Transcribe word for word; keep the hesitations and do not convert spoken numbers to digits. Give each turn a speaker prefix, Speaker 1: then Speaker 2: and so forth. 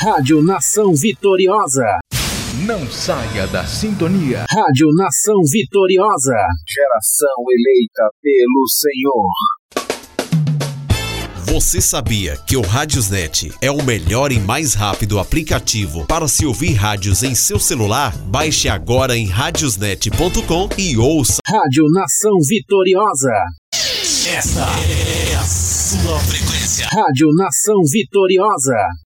Speaker 1: Rádio Nação Vitoriosa.
Speaker 2: Não saia da sintonia.
Speaker 1: Rádio Nação Vitoriosa.
Speaker 3: Geração eleita pelo Senhor.
Speaker 4: Você sabia que o Radiosnet é o melhor e mais rápido aplicativo para se ouvir rádios em seu celular? Baixe agora em radiosnet ponto com e ouça.
Speaker 1: Rádio Nação Vitoriosa.
Speaker 4: Esta é a sua frequência.
Speaker 1: Rádio Nação Vitoriosa.